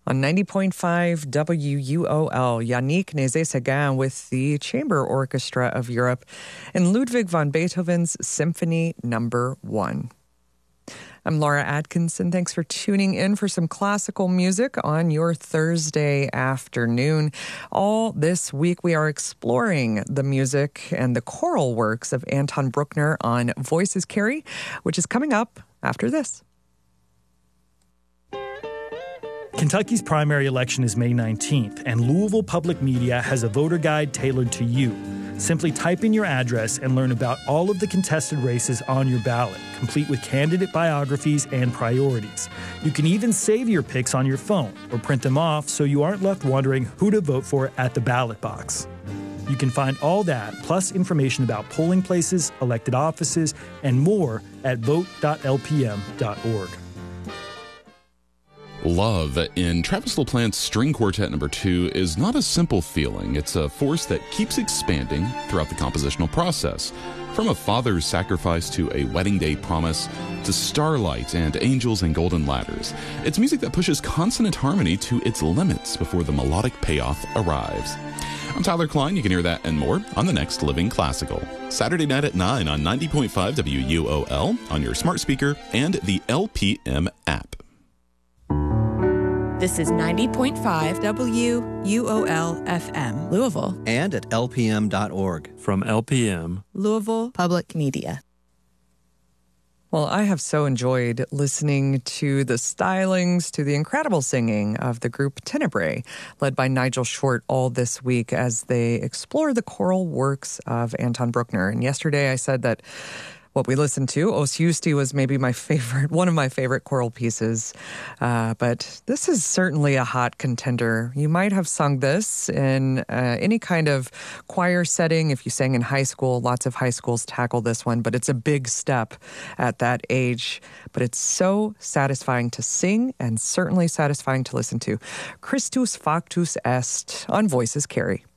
On 90.5 WUOL, Yannick Nézet-Séguin with the Chamber Orchestra of Europe in Ludwig van Beethoven's Symphony No. 1. I'm Laura Atkinson. Thanks for tuning in for some classical music on your Thursday afternoon. All this week, we are exploring the music and the choral works of Anton Bruckner on Voices Carry, which is coming up after this. Kentucky's primary election is May 19th, and Louisville Public Media has a voter guide tailored to you. Simply type in your address and learn about all of the contested races on your ballot, complete with candidate biographies and priorities. You can even save your picks on your phone or print them off so you aren't left wondering who to vote for at the ballot box. You can find all that, plus information about polling places, elected offices, and more at vote.lpm.org. Love in Travis LaPlante's String Quartet No. 2 is not a simple feeling. It's a force that keeps expanding throughout the compositional process. From a father's sacrifice to a wedding day promise to starlight and angels and golden ladders. It's music that pushes consonant harmony to its limits before the melodic payoff arrives. I'm Tyler Klein. You can hear that and more on the next Living Classical. Saturday night at 9 on 90.5 WUOL on your smart speaker and the LPM app. This is 90.5 WUOL FM, Louisville. And at lpm.org. From LPM, Louisville Public Media. Well, I have so enjoyed listening to the stylings, to the incredible singing of the group Tenebrae, led by Nigel Short, all this week as they explore the choral works of Anton Bruckner. And yesterday I said that what we listened to, Os Justi, was maybe one of my favorite choral pieces. But this is certainly a hot contender. You might have sung this in any kind of choir setting. If you sang in high school, lots of high schools tackle this one, but it's a big step at that age. But it's so satisfying to sing and certainly satisfying to listen to. Christus factus est on Voices Carry.